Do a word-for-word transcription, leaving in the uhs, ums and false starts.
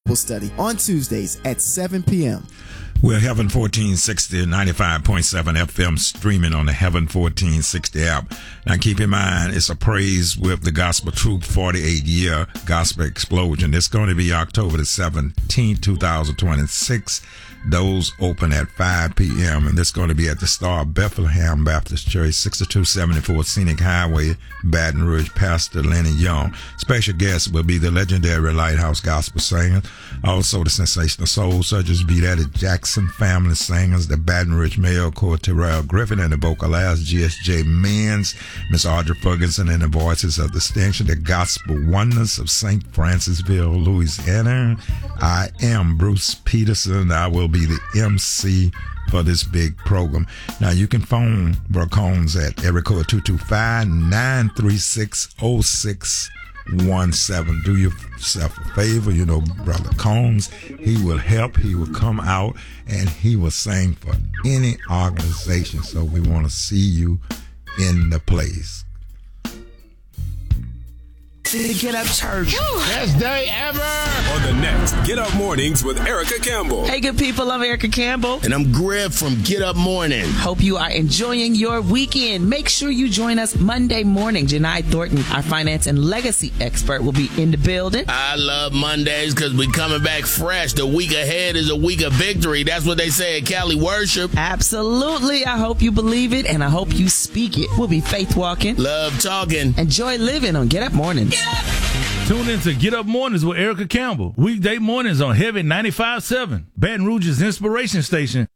Study on Tuesdays at seven p.m. We're Heaven fourteen sixty, ninety-five point seven F M, streaming on the Heaven fourteen sixty app. Now keep in mind, it's a Praise with the Gospel Truth forty-eight year Gospel Explosion. It's going to be October the seventeenth, twenty twenty-six. Those open at five p.m. and it's going to be at the Star Bethlehem Baptist Church, sixty-two seventy-four Scenic Highway, Baton Rouge. Pastor Lenny Young. Special guest will be the legendary Lighthouse Gospel Singers. Also the Sensational Soul Searchers, be that at Jackson Family Singers, the Baton Rouge Male Corps, Terrell Griffin, and the vocalist G S J Men's, Miss Audrey Ferguson, and the Voices of Distinction, the Gospel Oneness of Saint Francisville, Louisiana. I am Bruce Peterson. I will be the M C for this big program. Now you can phone Brother Combs at area code two two five, nine three six, zero six one seven. Do yourself a favor, you know, Brother Combs, he will help, he will come out, and he will sing for any organization. So we want to see you in the place. The Get Up Church. Best day ever. On the next Get Up Mornings with Erica Campbell. Hey, good people. I'm Erica Campbell. And I'm Griff from Get Up Morning. Hope you are enjoying your weekend. Make sure you join us Monday morning. Janai Thornton, our finance and legacy expert, will be in the building. I love Mondays because we're coming back fresh. The week ahead is a week of victory. That's what they say at Cali Worship. Absolutely. I hope you believe it, and I hope you speak it. We'll be faith walking, love talking, enjoy living on Get Up Mornings. Tune in to Get Up Mornings with Erica Campbell. Weekday mornings on Heaven ninety-five point seven, Baton Rouge's inspiration station